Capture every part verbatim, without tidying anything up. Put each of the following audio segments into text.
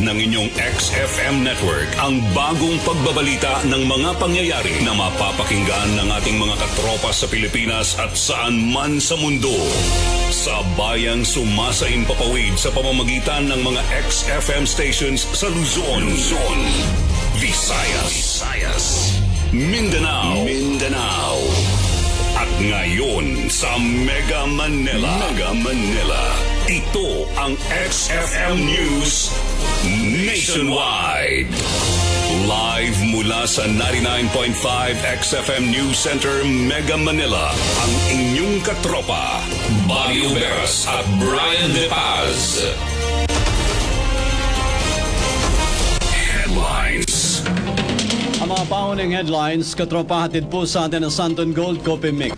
ng inyong X F M network ang bagong pagbabalita ng mga pangyayari na mapapakinggan ng ating mga katropa sa Pilipinas at saan man sa mundo. Sa bayang sumasaing papawid sa pamamagitan ng mga X F M stations sa Luzon, Luzon, Visayas, Visayas, Mindanao, Mindanao, at ngayon sa Mega Manila, Mega Manila. Ito ang X F M News Nationwide. Live mula sa ninety-nine point five X F M News Center, Mega Manila, ang inyong katropa, Bobby Uberas at Brian De Paz. Headlines. Ang mga paunang headlines, katropa, hatid po sa atin ng Santon Gold Coffee Mix.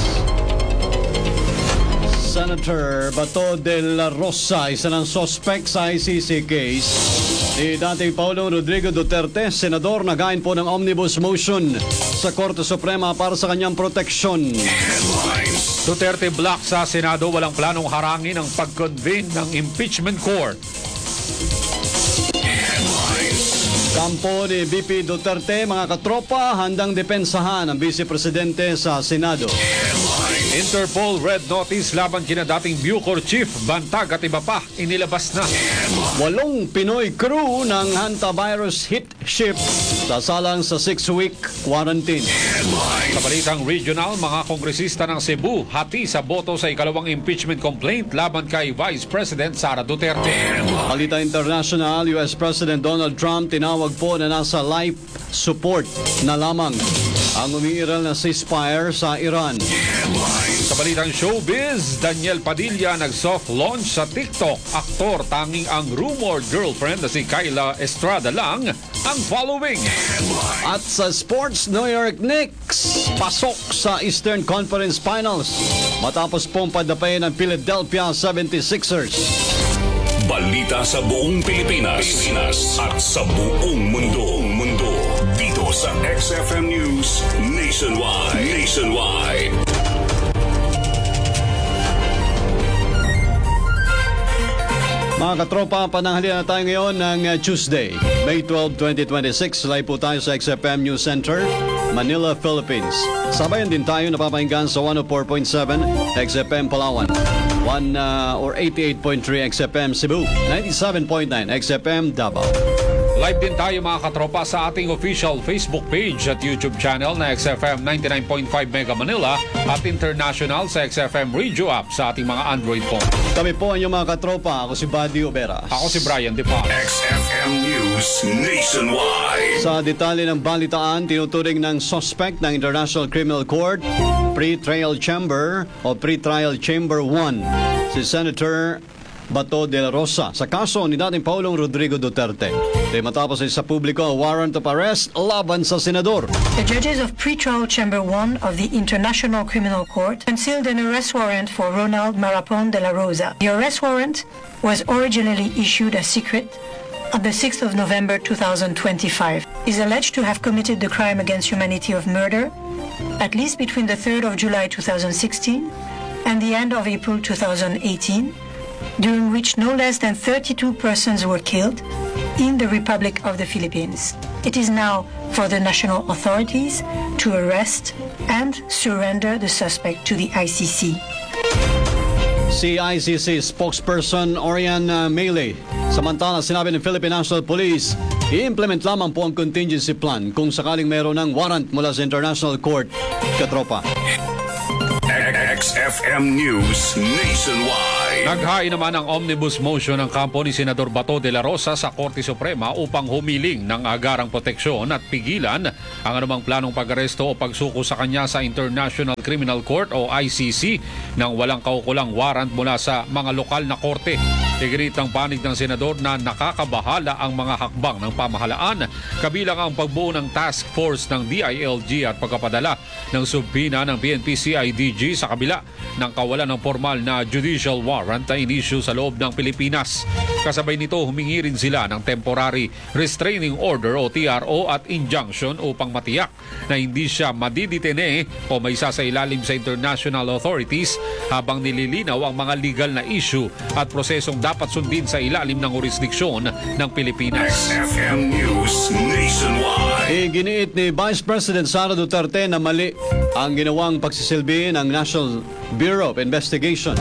Senator Bato de la Rosa, isa ng suspect sa I C C case ni dating Pangulong Rodrigo Duterte. Senador, nagain po ng omnibus motion sa Korte Suprema para sa kanyang proteksyon. Duterte block sa Senado, walang planong harangin ang pag-convene ng impeachment court. Kampo ni V P Duterte, mga katropa, handang depensahan ang Vice Presidente sa Senado. Interpol red notice laban kina dating Bucor Chief Bantag at iba pa inilabas na. Walong Pinoy crew ng hantavirus hit ship sasalang sa six-week quarantine. Sa balitang regional, mga kongresista ng Cebu hati sa boto sa ikalawang impeachment complaint laban kay Vice President Sara Duterte. Balita international, U S President Donald Trump tinawag po na nasa life support na lamang ang umiiral na ceasefire sa Iran. Sa balitang showbiz, Daniel Padilla nag-soft launch sa TikTok. Aktor, tanging ang rumored girlfriend na si Kyla Estrada lang ang following. At sa sports, New York Knicks pasok sa Eastern Conference Finals matapos pong padapay ng Philadelphia seventy-sixers. Balita sa buong Pilipinas, Pilipinas at sa buong mundo, mundo. Dito sa X F M News Nationwide, Nationwide. Mga katropa, pananghalian na tayo ngayon ng Tuesday, May twelfth, twenty twenty-six. Live po tayo sa X F M News Center, Manila, Philippines. Sabayan din tayo napapahinggan sa one oh four point seven X F M Palawan, one uh, or eighty-eight point three X F M Cebu, ninety-seven point nine X F M Davao. Live din tayo mga katropa sa ating official Facebook page at YouTube channel na X F M ninety-nine point five Mega Manila at international sa X F M Radio app sa ating mga Android phone. Kami po ang inyong mga katropa. Ako si Bobby Uberas. Ako si Brian De Paz. X F M News Nationwide. Sa detalye ng balitaan, tinuturing ng suspect ng International Criminal Court Pre-Trial Chamber o Pre-Trial Chamber one si Senator Bato de la Rosa sa kaso ni dating Pangulong Rodrigo Duterte. Di matapos ay sa publiko warrant of arrest laban sa senador. The judges of Pre-Trial Chamber one of the International Criminal Court concealed an arrest warrant for Ronald Marapon de la Rosa. The arrest warrant was originally issued as secret on the sixth of November two thousand twenty-five. He is alleged to have committed the crime against humanity of murder at least between the third of July two thousand sixteen and the end of April two thousand eighteen, during which no less than thirty-two persons were killed in the Republic of the Philippines. It is now for the national authorities to arrest and surrender the suspect to the I C C. Si I C C spokesperson Orian uh, Melee, samantala sinabi ng Philippine National Police, i-implement lamang po ang contingency plan kung sakaling mayroon ng warrant mula sa International Court. Katropa. X F M News Nationwide. Naghain naman ang omnibus motion ng kampo ni Senador Bato de la Rosa sa Korte Suprema upang humiling ng agarang proteksyon at pigilan ang anumang planong pag-aresto o pagsuko sa kanya sa International Criminal Court o I C C nang walang kaukulang warrant mula sa mga lokal na korte. Iginit ng panig ng senador na nakakabahala ang mga hakbang ng pamahalaan, kabilang ang pagbuo ng task force ng D I L G at pagkapadala ng subpina ng P N P C I D G sa kabila ng kawalan ng formal na judicial warrant na inisyu sa loob ng Pilipinas. Kasabay nito, humingi rin sila ng temporary restraining order o T R O at injunction upang matiyak na hindi siya madiditene o may isa sa ilalim sa international authorities habang nililinaw ang mga legal na issue at prosesong dapat sundin sa ilalim ng jurisdiksyon ng Pilipinas. X F M News Nationwide. Iginiit ni Vice President Sara Duterte na mali ang ginawang pagsisilbi ng National Bureau of Investigation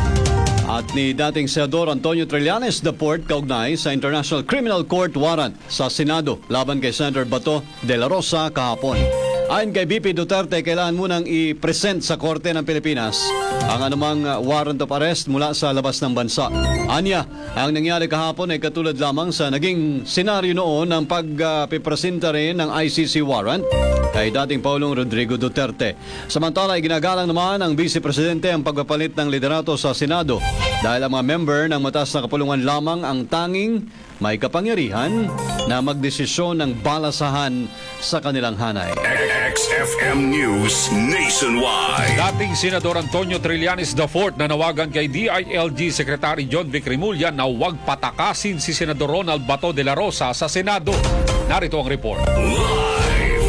at ni dating Senador Antonio Trillanes the Fourth kaugnay sa International Criminal Court warrant sa Senado laban kay Senator Bato de la Rosa kahapon. Ayon kay B P Duterte, kailangan munang i-present sa Korte ng Pilipinas ang anumang warrant of arrest mula sa labas ng bansa. Anya, ang nangyari kahapon ay katulad lamang sa naging senaryo noon ng pagpipresenta rin ng I C C warrant kay dating Pangulong Rodrigo Duterte. Samantala, ginagalang naman ng Vice Presidente ang pagpapalit ng liderato sa Senado dahil ang mga member ng mataas na kapulungan lamang ang tanging may kapangyarihan na magdesisyon ng balasahan sa kanilang hanay. X F M News Nationwide. Dating Senador Antonio Trillanes the Fourth nanawagan kay D I L G Secretary John Vic Rimulya na huwag patakasin si Senador Ronald Bato de la Rosa sa Senado. Narito ang report. Live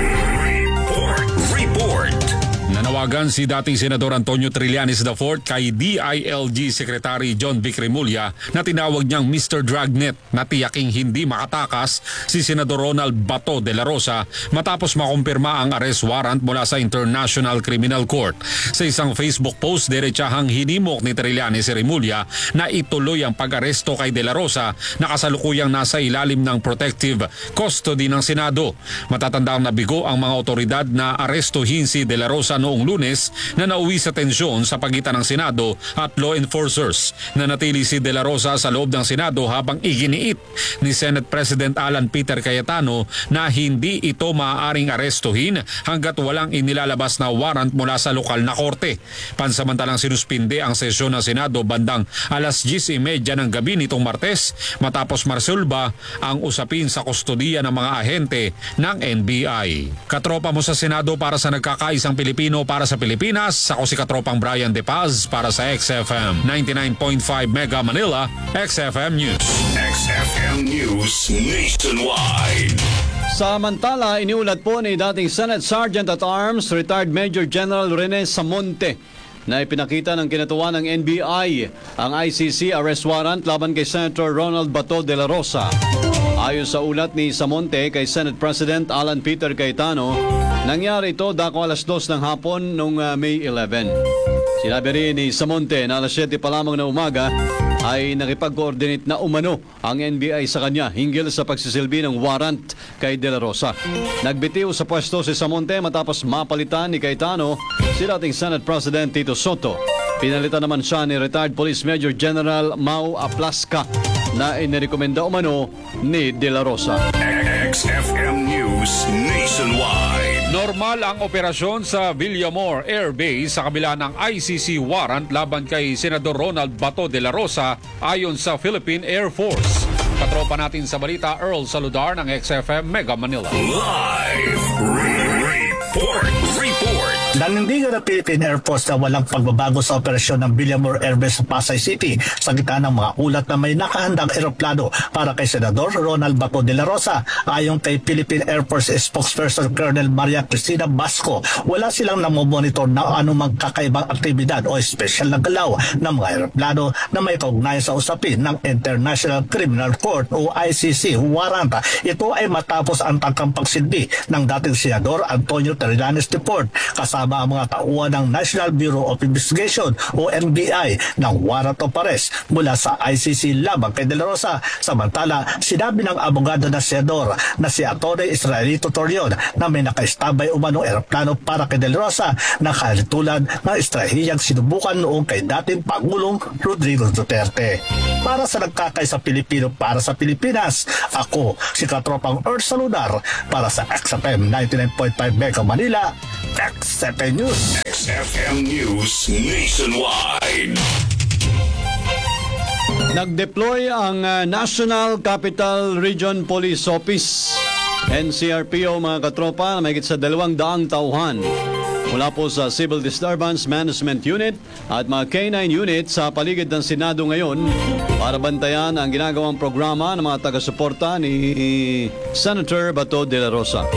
report. Report. Nanawagan si dating Senador Antonio Trillanes the Fourth kay D I L G Secretary John Vic Rimulya na tinawag niyang Mister Dragnet na tiyaking hindi makatakas si Senador Ronald Bato de la Rosa matapos makumpirma ang arrest warrant mula sa International Criminal Court. Sa isang Facebook post, diretsahang hinimok ni Trillanes si Rimulya na ituloy ang pag-aresto kay de la Rosa na kasalukuyang nasa ilalim ng protective custody ng Senado. Matatandang nabigo ang mga otoridad na arestuhin si de la Rosa noong Lunes na nauwi sa tensyon sa pagitan ng Senado at law enforcers. Nanatili si De La Rosa sa loob ng Senado habang iginiit ni Senate President Alan Peter Cayetano na hindi ito maaaring arestuhin hanggat walang inilalabas na warrant mula sa lokal na korte. Pansamantalang sinuspinde ang sesyon ng Senado bandang alas diyes y media ng gabi nitong Martes matapos marsulba ang usapin sa kustodiya ng mga ahente ng N B I. Katropa mo sa Senado para sa nagkakaisang Pilipino para sa Pilipinas. Ako si Katropang Brian De Paz para sa X F M ninety-nine point five Mega Manila, X F M News. X F M News Nationwide. Samantala, iniulat po ni dating Senate Sergeant at Arms, retired Major General Rene Samonte na ipinakita ng kinatuwa ng N B I ang I C C arrest warrant laban kay Senator Ronald Bato de la Rosa. Ayon sa ulat ni Samonte kay Senate President Alan Peter Cayetano, nangyari ito dako alas dos ng hapon noong uh, May eleventh. Sinabi rin ni Samonte na alas siyete pa lamang na umaga ay nakipag-coordinate na umano ang N B I sa kanya hinggil sa pagsisilbi ng warrant kay De La Rosa. Nagbitiw sa pwesto si Samonte matapos mapalitan ni Cayetano si dating Senate President Tito Soto. Pinalitan naman siya ni retired Police Major General Mau Aplasca na inirekomenda umano ni De La Rosa. X F M News Nationwide. Normal ang operasyon sa Villamor Air Base sa kabila ng I C C warrant laban kay Senador Ronald Bato de la Rosa ayon sa Philippine Air Force. Katropa natin sa balita, Earl Saludar ng X F M Mega Manila. Live report. Report. Nanindigan ng Philippine Air Force na walang pagbabago sa operasyon ng Villamor Air Base sa Pasay City sa gitna ng mga ulat na may nakahandang eroplano para kay Senador Ronald Bato de la Rosa. Ayon kay Philippine Air Force spokesperson Colonel Maria Cristina Basco, wala silang namomonitor na anumang kakaibang aktibidad o espesyal na galaw ng mga eroplano na may kaugnayan sa usapin ng International Criminal Court o I C C warrant. Ito ay matapos ang tangkang pagsilbi ng dating Senador Antonio Trillanes the Fourth kasama ang mga tauhan ng National Bureau of Investigation o N B I ng warrant of arrest mula sa I C C laban kay De La Rosa. Samantala, sinabi ng abogado na senador na si Atty. Israelito Torion na may nakaistabay umanong eroplano para kay De La Rosa na kalitulan ng estrahiyang sinubukan noong kay dating Pangulong Rodrigo Duterte. Para sa nagkakaisa Pilipino para sa Pilipinas, ako si Katropang Earth Saludar para sa X F M ninety-nine point five Mega Manila, X F M News. X F M News Nationwide. Nag-deploy ang uh, National Capital Region Police Office, N C R P O mga katropa, na mahigit sa dalawang daang tauhan mula po sa Civil Disturbance Management Unit at mga K nine unit sa paligid ng Senado ngayon para bantayan ang ginagawang programa ng mga taga-suporta ni Senator Bato de la Rosa.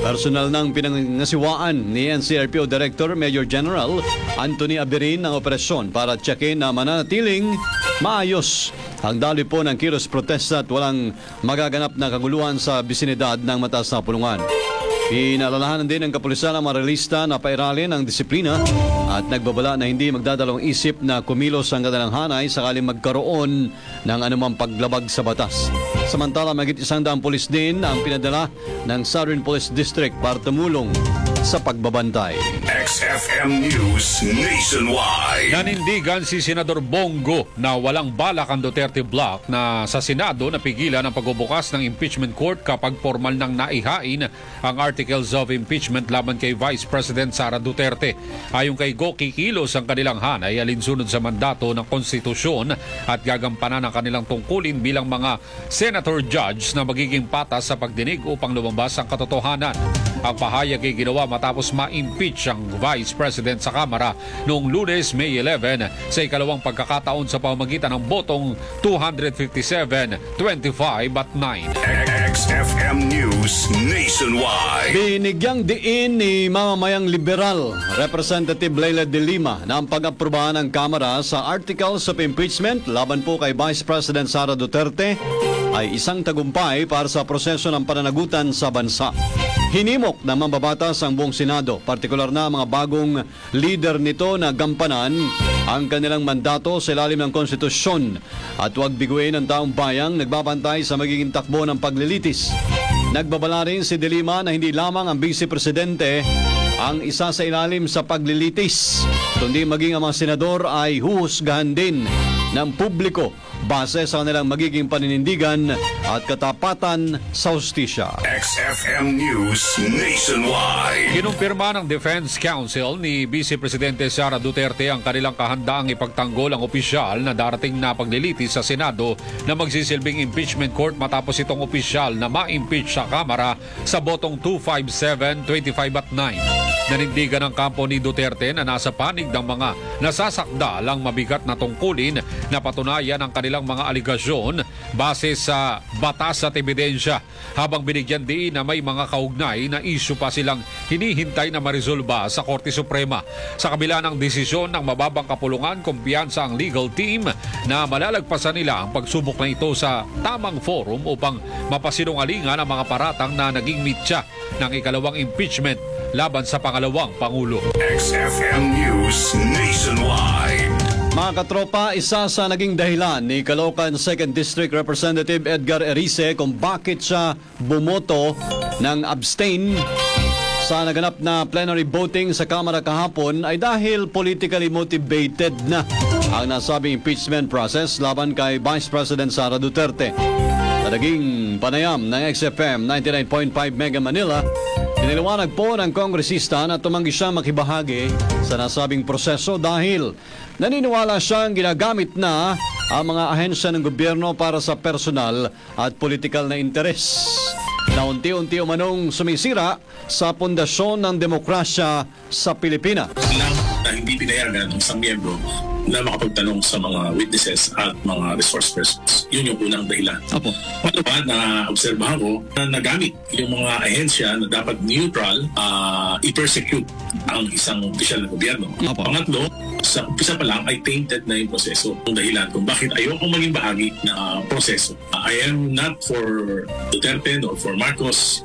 Personal ng pinangasiwaan ni N C R P O Director Major General Anthony Abirin ang operasyon para tsakin na mananatiling maayos ang daloy po ng kilos protesta at walang magaganap na kaguluhan sa bisinidad ng mataas na pulungan. Inaalalahanan din ng kapulisan ang marelista na pairalin ang disiplina at nagbabala na hindi magdadalawang isip na kumilos ang kanilang hanay sakaling magkaroon ng anumang paglabag sa batas. Samantala, magit isang daang pulis din ang pinadala ng Southern Police District para tumulong sa pagbabantay. X F M News Nationwide. Nanindigan si Senador Bongo na walang balak ang Duterte Bloc na sa Senado napigilan ang pagbubukas ng impeachment court kapag formal nang naihain ang articles of impeachment laban kay Vice President Sara Duterte. Ayon kay Go, kikilos ang kanilang hanay alinsunod sa mandato ng konstitusyon at gagampanan ang kanilang tungkulin bilang mga senator judge na magiging patas sa pagdinig upang lumabas ang katotohanan. Ang pahayag ay ginawa matapos ma-impeach ang Vice President sa Kamara noong Lunes, May eleven sa ikalawang pagkakataon sa pamamagitan ng botong two fifty-seven twenty-five at nine. X F M News Nationwide. Binigyang diin ni mamamayang liberal Representative Leila de Lima na ang pag-aprobahan ng Kamara sa Articles of Impeachment laban po kay Vice President Sara Duterte ay isang tagumpay para sa proseso ng pananagutan sa bansa. Hinimok na mambabatas ang buong Senado, partikular na mga bagong leader nito na gampanan ang kanilang mandato sa ilalim ng konstitusyon at huwag biguin ang taong bayang nagbabantay sa magiging takbo ng paglilitis. Nagbabala rin si De Lima na hindi lamang ang Vice Presidente ang isa sa ilalim sa paglilitis, kundi maging ang mga senador ay huhusgahan din ng publiko base sa kanilang magiging paninindigan at katapatan sa hustisya. X F M News Nationwide. Kinumpirma ng Defense Council ni Vice Presidente Sara Duterte ang kanilang kahandaang ipagtanggol ang opisyal na darating na paglilitis sa Senado na magsisilbing impeachment court matapos itong opisyal na ma-impeach sa Kamara sa botong two fifty-seven twenty-five at nine. Nanindigan ng kampo ni Duterte na nasa panig ng mga nasasakdal ang mabigat na tungkulin na patunayan ang kanilang mga aligasyon base sa batas at ebidensya, habang binigyan din na may mga kaugnay na isyu pa silang hinihintay na maresolba sa Korte Suprema. Sa kabila ng desisyon ng mababang kapulungan, kumpiyansa ang legal team na malalagpasan nila ang pagsubok na ito sa tamang forum upang mapasinungalingan ang mga paratang na naging mitya ng ikalawang impeachment laban sa pangalawang Pangulo. X F M News Nationwide. Mga katropa, isa sa naging dahilan ni Caloocan second District Representative Edgar Erice kung bakit siya bumoto ng abstain sa naganap na plenary voting sa Kamara kahapon ay dahil politically motivated na ang nasabing impeachment process laban kay Vice President Sara Duterte. Sa naging panayam ng X F M ninety-nine point five Mega Manila, iniliwanag po ng kongresista na tumanggi siya makibahagi sa nasabing proseso dahil naniniwala siyang ginagamit na ang mga ahensya ng gobyerno para sa personal at politikal na interes na unti-unti umanong sumisira sa pundasyon ng demokrasya sa Pilipinas. Lang na hindi pinayagan ng isang miyembro na makapagtanong sa mga witnesses at mga resource persons. Yun yung unang dahilan. Opo. Pangalawa, na-obserbahan ko na nagamit yung mga ahensya na dapat neutral, uh, i-persecute ang isang opisyal ng gobyerno. Opo. Pangatlo, sa umpisa pa lang ay tainted na yung proseso. Yung dahilan kung bakit ayokong maging bahagi ng uh, proseso. Uh, I am not for Duterte nor for Marcos.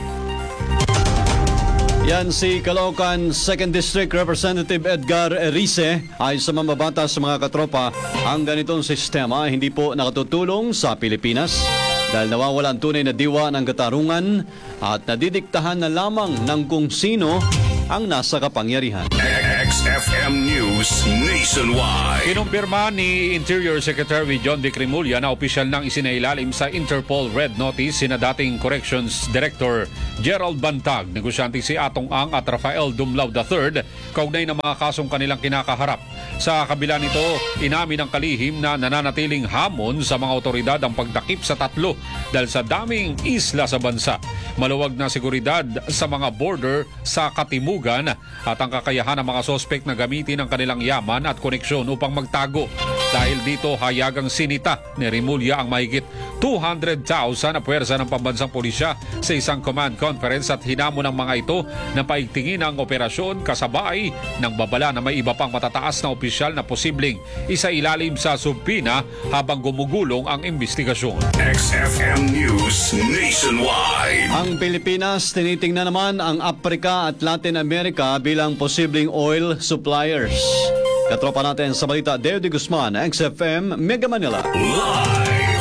Yan si Caloocan second District Representative Edgar Erice. Ay sa mamabata sa mga katropa, ang ganitong sistema hindi po nakatutulong sa Pilipinas dahil nawawala ang tunay na diwa ng katarungan at nadidiktahan na lamang ng kung sino ang nasa kapangyarihan. X F M News Nationwide. Kinumpirma ni Interior Secretary John Vic Rimulya na opisyal nang isinailalim sa Interpol Red Notice sina dating Corrections Director Gerald Bantag, negosyante si Atong Ang at Rafael Dumlao the third, kaugnay ng mga kasong kanilang kinakaharap. Sa kabila nito, inamin ng kalihim na nananatiling hamon sa mga otoridad ang pagdakip sa tatlo dahil sa daming isla sa bansa. Maluwag na seguridad sa mga border sa katimugan at ang kakayahan ng mga sospek na gamitin ang kanilang yaman at koneksyon upang magtago. Dahil dito hayagang sinita ni Rimulya ang mahigit two hundred thousand na puwersa ng pambansang pulisya sa isang command conference at hinamo ng mga ito na paigtingin ang operasyon kasabay ng babala na may iba pang matataas na opisyal na posibleng isailalim sa subpina habang gumugulong ang investigasyon. X F M News Nationwide. Ang Pilipinas tinitingnan naman ang Africa at Latin America bilang posibleng oil suppliers. Katropa natin sa balita, Deo de Guzman, X F M, Mega Manila. Live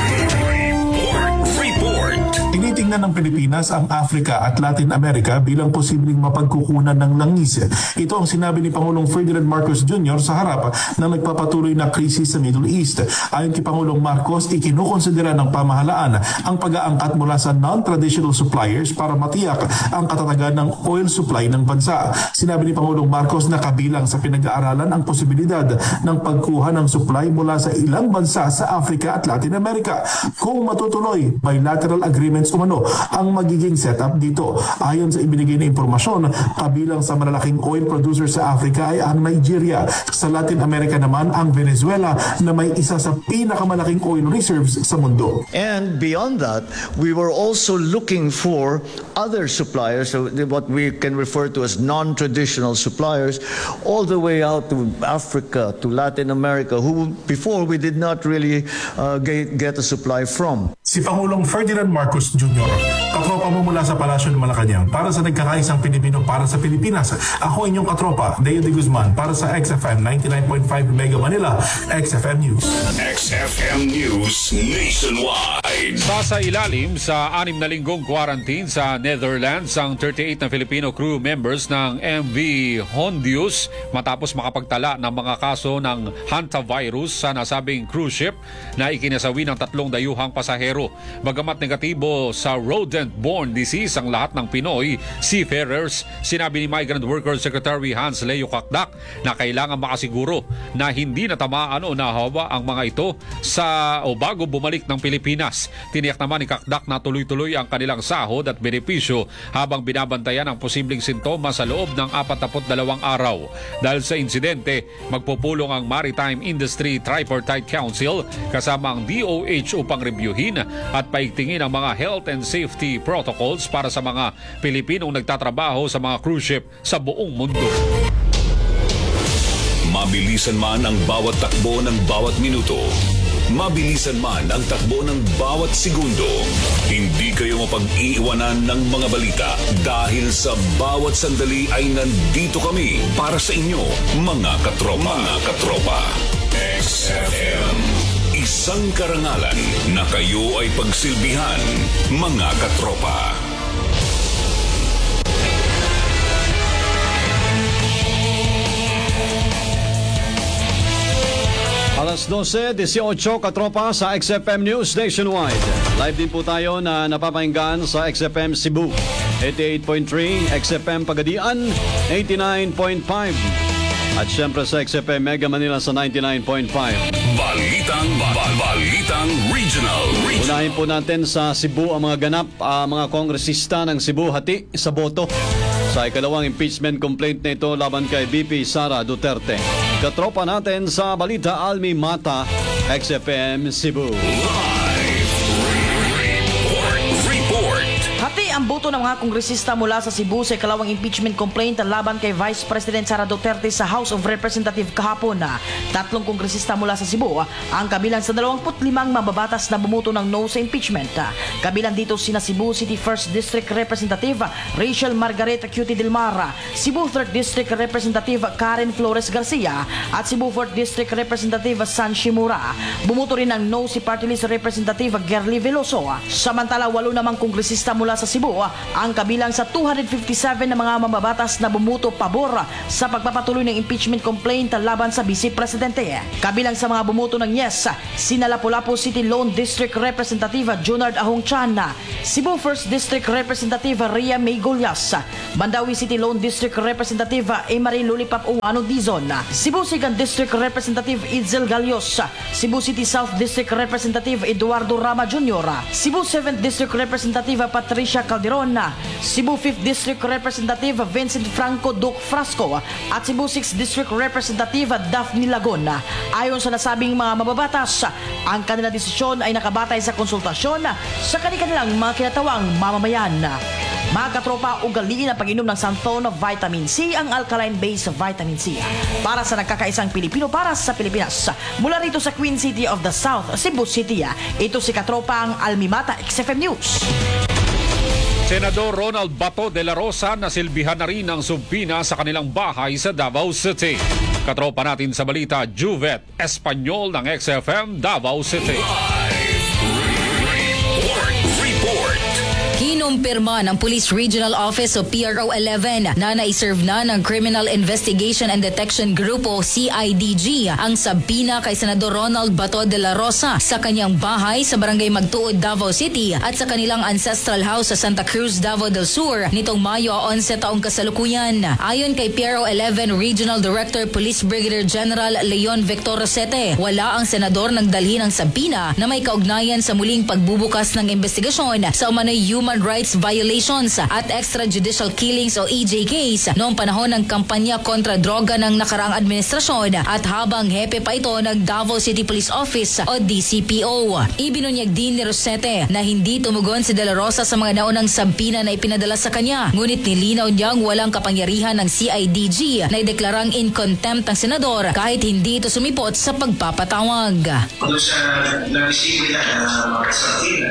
report. Report. Tinitingnan ng Pilipinas ang Africa at Latin America bilang posibleng mapagkukunan ng langis. Ito ang sinabi ni Pangulong Ferdinand Marcos Junior sa harap ng nagpapatuloy na krisis sa Middle East. Ayon kay Pangulong Marcos, ikinukonsidera ng pamahalaan ang pag-aangkat mula sa non-traditional suppliers para matiyak ang katatagan ng oil supply ng bansa. Sinabi ni Pangulong Marcos na kabilang sa pinag-aaralan ang posibilidad ng pagkuha ng supply mula sa ilang bansa sa Africa at Latin America. Kung matutuloy, bilateral agreements umano ang magiging setup dito. Ayon sa ibinigay na impormasyon, kabilang sa malalaking oil producer sa Africa ay ang Nigeria. Sa Latin America naman ang Venezuela na may isa sa pinakamalaking oil reserves sa mundo. And beyond that, we were also looking for other suppliers, so what we can refer to as non-traditional suppliers, all the way out to Africa, to Latin America, who before we did not really uh, get, get a supply from. Si Pangulong Ferdinand Marcos Junior, katropa mo mula sa Palasyo ng Malacanang para sa nagkakaisang Pilipino para sa Pilipinas. Ako inyong katropa, Deo de Guzman, para sa X F M ninety-nine point five Mega Manila, X F M News. X F M News Nationwide. Sasa ilalim sa anim na linggong quarantine sa Netherlands ang thirty-eight na Filipino crew members ng M V Hondius matapos makapagtala ng mga kaso ng hantavirus sa nasabing cruise ship na ikinasawi ng tatlong dayuhang pasahero. Bagamat negatibo sa rodent-borne disease ang lahat ng Pinoy seafarers, sinabi ni Migrant Workers Secretary Hans Leo Kakdak na kailangan makasiguro na hindi natamaan o nahawa ang mga ito sa o bago bumalik ng Pilipinas. Tiniyak naman ni Kakdak na tuloy-tuloy ang kanilang sahod at benepisyo habang binabantayan ang posibleng sintomas sa loob ng forty-two araw. Dahil sa insidente, magpupulong ang Maritime Industry Tripartite Council kasama ang D O H upang rebyuhin at paigtingin ang mga health and safety protocols para sa mga Pilipinong nagtatrabaho sa mga cruise ship sa buong mundo. Mabilisan man ang bawat takbo ng bawat minuto, mabilisan man ang takbo ng bawat segundo, hindi kayo mapag-iiwanan ng mga balita dahil sa bawat sandali ay nandito kami para sa inyo, mga katropa. Mga katropa. X F M. Isang karangalan na kayo ay pagsilbihan, mga katropa. Alas twelve eighteen katropa sa X F M News Nationwide. Live din po tayo na napapahinggan sa X F M Cebu, eighty-eight point three, X F M Pagadian, eighty-nine point five. At syempre sa X F M Mega Manila sa ninety-nine point five. Balitang, ba- balitang regional. regional. Unahin po natin sa Cebu ang mga ganap, uh, mga kongresista ng Cebu hati sa boto sa ikalawang impeachment complaint na ito laban kay B P Sara Duterte. Katropa natin sa balita, Almi Mata, X F M Cebu. Live report. Report. Hati ang boto ng mga kongresista mula sa Cebu sa ikalawang impeachment complaint laban kay Vice President Sara Duterte sa House of Representatives kahapon. Tatlong kongresista mula sa Cebu ang kabilang sa dalawampu't limang mababatas na bumuto ng no sa impeachment. Kabilang dito sina Cebu City first District Representative Rachel Margareta Cutie Delmar, Cebu third District Representative Karen Flores Garcia at Cebu fourth District Representative San Shimura. Bumuto rin ng no si Party List Representative Gerly Veloso. Samantala, walo namang kongresista mula sa Cebu ang kabilang sa two hundred fifty-seven na mga mababatas na bumuto pabor sa pagpapatuloy ng impeachment complaint laban sa Vice Presidente. Kabilang sa mga bumuto ng yes, sina Lapu-Lapu City Lone District Representative Junard Ahong Chan, Cebu first District Representative Ria May Golias, Mandawi City Lone District Representative Emery Lulipap Uwano Dizon, Cebu second District Representative Itzel Galios, Cebu City South District Representative Eduardo Rama Junior, Cebu seventh District Representative Patricia Calderon Calderon, Cebu fifth District Representative Vincent Franco Duc Frasco at Cebu sixth District Representative Daphne Lagon. Ayon sa nasabing mga mababatas, ang kanilang desisyon ay nakabatay sa konsultasyon sa kanilang mga kinatawang mamamayan. Mga katropa, ugaliin ang pag-inom ng Santon Vitamin C, ang alkaline-based vitamin C. Para sa nagkakaisang Pilipino, para sa Pilipinas. Mula rito sa Queen City of the South, Cebu City, ito si katropa ang Almimata X F M News. Senador Ronald Bato de la Rosa nasilbihan na rin ng subpina sa kanilang bahay sa Davao City. Katropa natin sa balita, Juvet Espanyol ng X F M Davao City. Kinumpirma ng Police Regional Office o P R O eleven na naiserve na ng Criminal Investigation and Detection Group o C I D G ang sabina kay Senador Ronald Bato de la Rosa sa kanyang bahay sa Barangay Magtuod, Davao City at sa kanilang ancestral house sa Santa Cruz, Davao del Sur nitong Mayo eleven taong kasalukuyan. Ayon kay P R O eleven Regional Director Police Brigadier General Leon Victor Rosete, wala ang senador nang dalhin ang sabina na may kaugnayan sa muling pagbubukas ng investigasyon sa umano'y human rights violations at extrajudicial killings o E J Ks noong panahon ng kampanya kontra droga ng nakaraang administrasyon at habang hepe pa ito ng Davao City Police Office o D C P O. Ibinunyag din ni Rosete na hindi tumugon si De La Rosa sa mga naunang sabina na ipinadala sa kanya, ngunit nilinaw niyang walang kapangyarihan ng C I D G na ideklarang in contempt ang senador kahit hindi ito sumipot sa pagpapatawag. Doon sa nag-receive na ng mga sabina,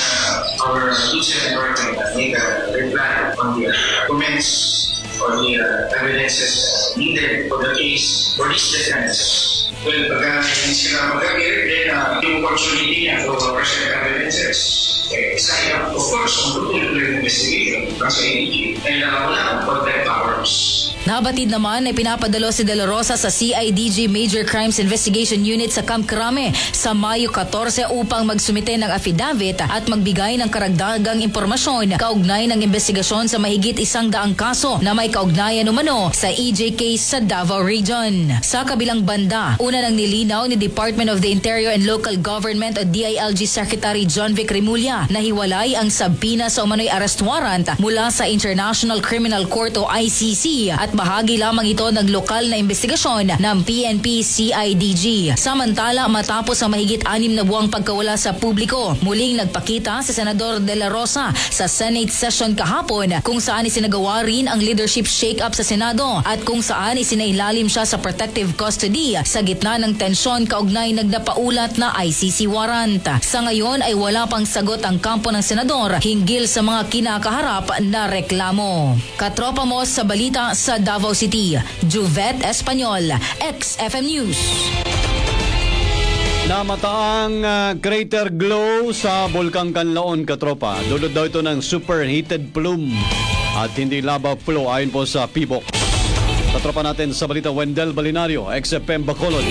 our Lieutenant Government made a reply on the comments or the uh, evidences needed for the case for this defense. Well, pagka hindi sila mag-agir, then uh, yung opportunity niya for present evidences, eh, sayang, of course, kung tutuloy yung investigation ng C I D G, and uh, wala akong contact powers. Nabatid naman ay pinapadalo si De La Rosa sa C I D G Major Crimes Investigation Unit sa Camp Crame sa Mayo fourteen upang magsumite ng affidavit at magbigay ng karagdagang impormasyon kaugnay ng investigasyon sa mahigit isang daang kaso na may kaugnayan umano sa E J case sa Davao Region. Sa kabilang banda, una nang nilinaw ni Department of the Interior and Local Government o D I L G Secretary John Vic Remulla na hiwalay ang sabina sa umano'y arrest warrant mula sa International Criminal Court o I C C at bahagi lamang ito ng lokal na investigasyon ng P N P C I D G. Samantala, matapos ang mahigit anim na buwang pagkawala sa publiko, muling nagpakita si Senador De La Rosa sa Senate session kahapon kung saan isinagawa rin ang leadership shake-up sa Senado at kung saan isinailalim siya sa protective custody sa gitna ng tensyon kaugnay nagdapaulat na I C C warrant. Sa ngayon ay wala pang sagot ang kampo ng senador hinggil sa mga kinakaharap na reklamo. Katropa mo sa balita sa Davao City, Juvet Espanyol, X F M News. Namataang uh, crater glow sa Bulkang Kanlaon, katropa. Dulot daw ito ng superheated plume at hindi lava flow ayon po sa P B O X. Katropa natin sa balita, Wendell Balinario, X F M Bacolod.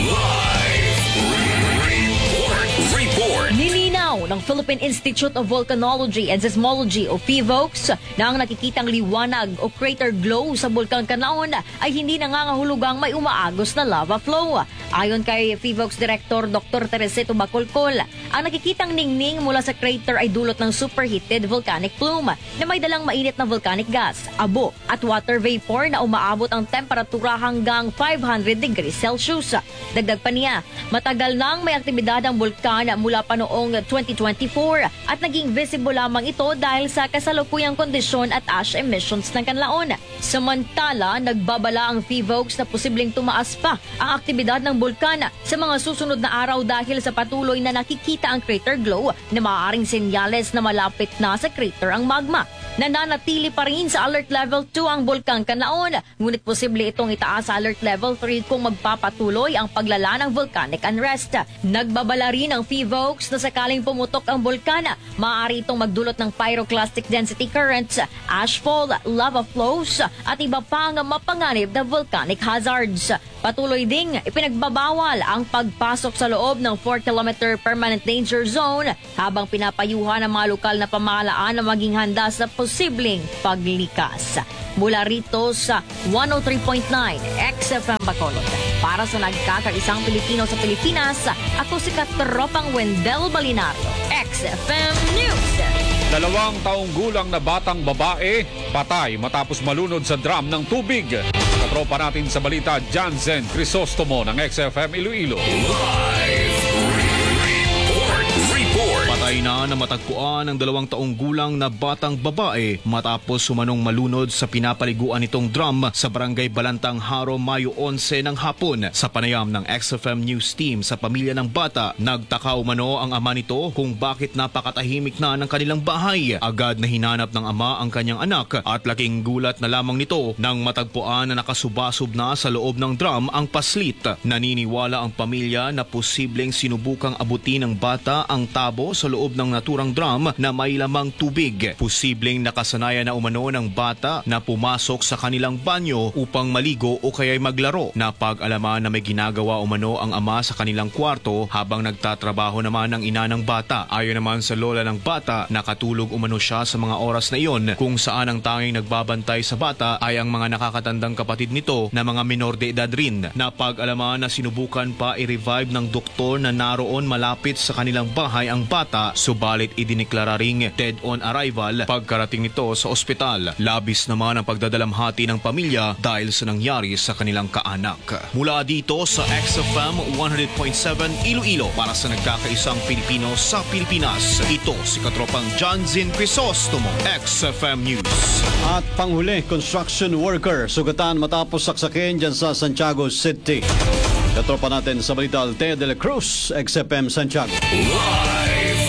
Nilinaw ng Philippine Institute of Volcanology and Seismology o P V O X na ang nakikitang liwanag o crater glow sa Bulkang Kanlaon ay hindi nangangahulugang may umaagos na lava flow. Ayon kay P V O X Director Doctor Teresito Bacolcol, ang nakikitang ningning mula sa crater ay dulot ng superheated volcanic plume na may dalang mainit na volcanic gas, abo at water vapor na umaabot ang temperatura hanggang five hundred degrees Celsius. Dagdag pa niya, matagal nang may aktibidad ang bulkan mula pa noong twenty twenty-four at naging visible lamang ito dahil sa kasalukuyang kondisyon at ash emissions ng Kanlaon. Samantala, nagbabala ang P V O X na posibleng tumaas pa ang aktibidad ng bulkan sa mga susunod na araw dahil sa patuloy na nakikita ang crater glow na maaaring senyales na malapit na sa crater ang magma. Nananatili pa rin sa alert level two ang Bulkang Kanlaon, ngunit posible itong itaas sa alert level three kung magpapatuloy ang paglala ng volcanic unrest. Nagbabala rin ang P V O X na sakaling pumutok ang bulkan, maaari itong magdulot ng pyroclastic density currents, ashfall, lava flows at iba pang mapanganib na volcanic hazards. Patuloy ding ipinagbabawal ang pagpasok sa loob ng four kilometer permanent danger zone habang pinapayuhan ng mga lokal na pamahalaan na maging handa sa posibleng paglikas. Mula rito sa one oh three point nine X F M Bacolod, para sa nagkakaisang Pilipino sa Pilipinas, ako si Katropang Wendell Balinario, X F M News. Dalawang taong gulang na batang babae, patay matapos malunod sa drum ng tubig. Katropa natin sa balita, Jansen Crisostomo ng X F M Iloilo. Live report. Report. Patay na na matagpuan ang dalawang taong gulang na batang babae matapos sumanong malunod sa pinapaliguan nitong drum sa barangay Balantang Haro, Mayo eleven ng hapon. Sa panayam ng X F M News team sa pamilya ng bata, nagtaka umano ang ama nito kung bakit napakatahimik na ng kanilang bahay. Agad na hinanap ng ama ang kanyang anak at laking gulat na lamang nito nang matagpuan na nakasubasub na sa loob ng drum ang paslit. Naniniwala ang pamilya na posibleng sinubukang abutin ng bata ang tabo sa loob ng naturang drum na may lamang tubig. Posibleng nakasanayan na umano ng bata na pumasok sa kanilang banyo upang maligo o kaya'y maglaro. Napag-alaman na may ginagawa umano ang ama sa kanilang kwarto habang nagtatrabaho naman ang ina ng bata. Ayon naman sa lola ng bata, nakatulog umano siya sa mga oras na iyon kung saan ang tanging nagbabantay sa bata ay ang mga nakakatandang kapatid nito na mga minor de edad rin. Napag-alaman na sinubukan pa i-revive ng doktor na naroon malapit sa kanilang bahay ang bata, subalit idineklara ring dead on arrival pagkarating nito sa ospital. Labis naman ang pagdadalamhati ng pamilya dahil sa nangyari sa kanilang kaanak. Mula dito sa X F M one hundred point seven Iloilo para sa nagkakaisang Pilipino sa Pilipinas, ito si Katropang Jansen Crisostomo, X F M News. At panghuli, construction worker sugatan matapos saksakin dyan sa Santiago City. Katropa natin sa balita, Altea de la Cruz, X F M Santiago. Live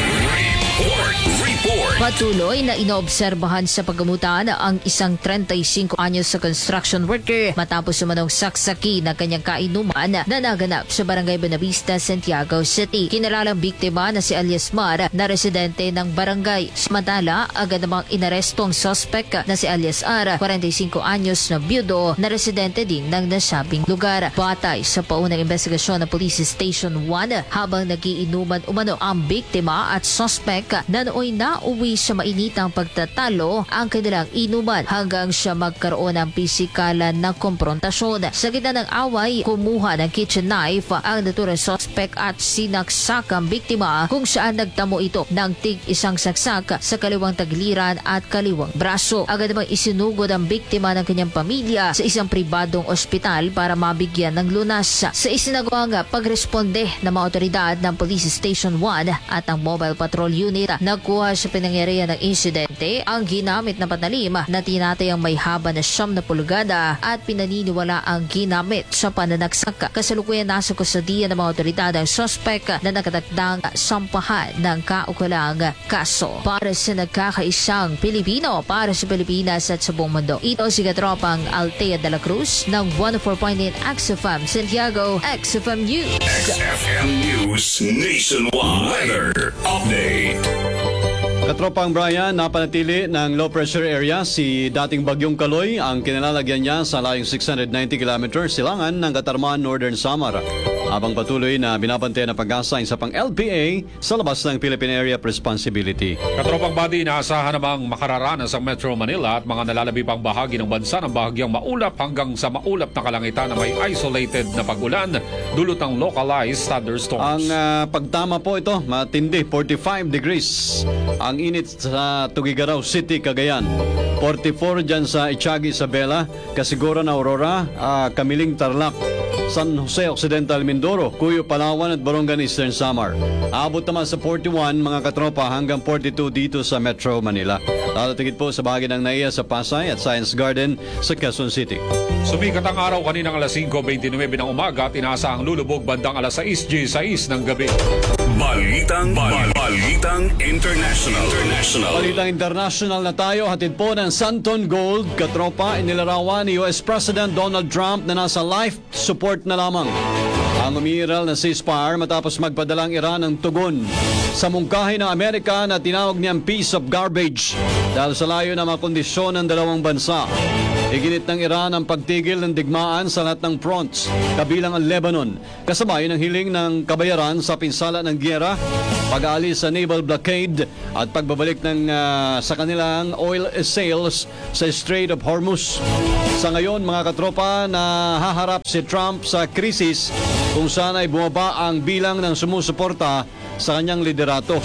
report. Report. Patuloy na inoobserbahan sa paggamutan ang isang thirty-five anyos sa construction worker matapos sumanong saksaki ng kanyang kainuman na naganap sa Barangay Buenavista, Santiago City. Kinalalang biktima na si alias Mar na residente ng barangay. Samantala, agad namang inaresto ang suspect na si alias R, forty-five anyos na byudo na residente din ng nasabing lugar. Batay sa paunang investigasyon ng Police Station one, habang nagiinuman umano ang biktima at suspect na nooy nauwi sa mainitang pagtatalo ang kanilang inuman hanggang siya magkaroon ng pisikalan na komprontasyon. Sa gitna ng away, kumuha ng kitchen knife ang naturang suspect at sinaksak ang biktima kung saan nagtamo ito ng tig isang saksak sa kaliwang tagiliran at kaliwang braso. Agad namang isinugod ang biktima ng kanyang pamilya sa isang pribadong ospital para mabigyan ng lunas. Sa isinagawang pagresponde ng mga otoridad ng Police Station one at ang Mobile Patrol Unit, nagkuha sa pinangyarihan ng insidente ang ginamit na patalim na tinatayang may haba na siyam na pulgada at pinaniniwala ang ginamit sa pananaksak. Kasalukuyan nasa kusadiya ng mga otoridad ang suspect na nakatakdang sampahan ng kaukulang kaso. Para sa nagkakaisang Pilipino, para sa Pilipinas at sa buong mundo, ito si Katropang Altea de la Cruz ng one oh four point eight X F M Santiago, X F M News. X F M News Nationwide Weather Update. Katropang Brian, napanatili ng low pressure area si dating Bagyong Kaloy. Ang kinalalagyan niya sa layong six hundred ninety kilometers silangan ng Katarman, Northern Samar. Habang patuloy na binabantayan ng pag-asa sa pang L P A sa labas ng Philippine Area of Responsibility. Katropang Badi, inaasahan namang makararanas ang Metro Manila at mga nalalabi pang bahagi ng bansa ng bahagyang maulap hanggang sa maulap na kalangitan na may isolated na pag-ulan dulot ng localized thunderstorms. Ang uh, pagtama po ito, matindi, forty-five degrees. Ang init sa Tugigaraw City, Cagayan. forty-four dyan sa Itiagi, Isabela, Kasiguran, Aurora, uh, Kamiling, Tarlac, San Jose Occidental, Mindoro, Cuyo, Palawan at Borongan, Eastern Samar. Aabot naman sa forty-one mga katropa hanggang forty-two dito sa Metro Manila. Tatatigit po sa bahagi ng Naiya sa Pasay at Science Garden sa Quezon City. Sumikat ang araw kaninang alas five twenty-nine ng umaga at inaasahang lulubog bandang alas six six ng gabi. Balitang, bal- Balitang International. International. Balitang international na tayo, hatid po ng Santon Gold. Katropa, inilarawan ni U S President Donald Trump na nasa life support na lamang ang umiiral na ceasefire matapos magpadalang Iran ng tugon sa mungkahi ng Amerika na tinawag niyang piece of garbage dahil sa layo na mga kondisyon ng dalawang bansa. Iginit ng Iran ang pagtigil ng digmaan sa lahat ng fronts, kabilang ang Lebanon, kasabay ng hiling ng kabayaran sa pinsala ng giyera, pag-aalis sa naval blockade at pagbabalik ng uh, sa kanilang oil sales sa Strait of Hormuz. Sa ngayon, mga katropa, na haharap si Trump sa krisis kung saan ay bumaba ang bilang ng sumusuporta sa kanyang liderato.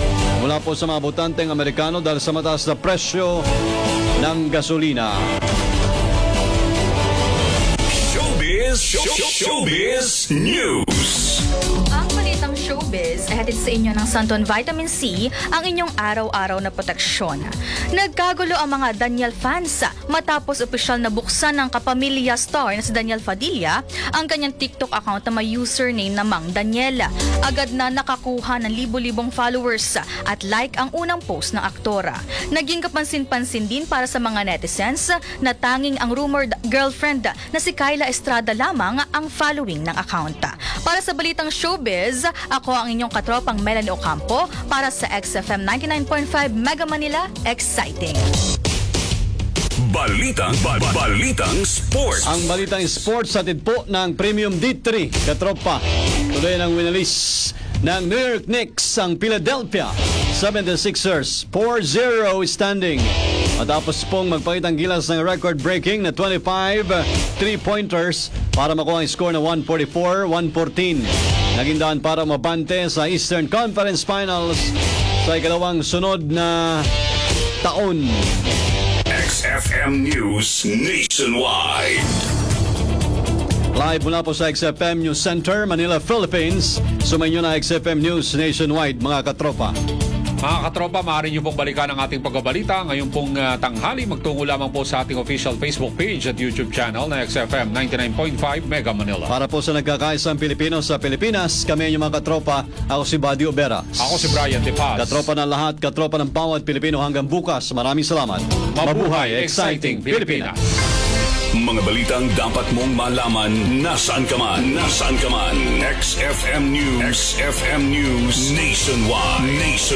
mula po sa mga botanteng Amerikano dahil sa mataas na presyo ng gasolina. Showbiz, show, showbiz news. Ang balitang showbiz ay hatid sa inyo ng Santon Vitamin C, ang inyong araw-araw na proteksyon. Nagkagulo ang mga Daniel fans matapos opisyal na buksan ng kapamilya star na si Daniel Padilla ang kanyang TikTok account na may username na Mang Daniela. Agad na nakakuha ng libo-libong followers at like ang unang post ng aktora. Naging kapansin-pansin din para sa mga netizens na tanging ang rumored girlfriend na si Kyla Estrada lamang ang following ng account. Para sa balitang showbiz, ako ang inyong katropang Melanie Ocampo para sa X F M ninety-nine point five Mega Manila. Exciting! Balitang, ba- balitang sports. Ang balitang sports hatid po ng Premium D three, katropa. Tuloy ng winalis ng New York Knicks ang Philadelphia seventy-sixers, four zero standing. Matapos pong magpakitang gilas ng record-breaking na twenty-five three-pointers para makuha ang score na one forty-four one fourteen. Naging daan para mabante sa Eastern Conference Finals sa ikalawang sunod na taon. X F M News Nationwide. Live mula po sa X F M News Center, Manila, Philippines. Sumayin nyo na X F M News Nationwide, mga katropa. Mga katropa, maaari niyo pong balikan ang ating pagbabalita ngayon pong uh, tanghali. Magtungo lamang po sa ating official Facebook page at YouTube channel na X F M ninety-nine point five Mega Manila. Para po sa nagkakaisang Pilipino sa Pilipinas, kami yung mga katropa. Ako si Buddy Obera. Ako si Brian De Paz. Katropa ng lahat, katropa ng bawat Pilipino hanggang bukas. Maraming salamat. Mabuhay, exciting Pilipinas. Mga balitang dapat mong malaman nasaan ka man. Nasaan ka man. X F M News. X F M News Nationwide. Nation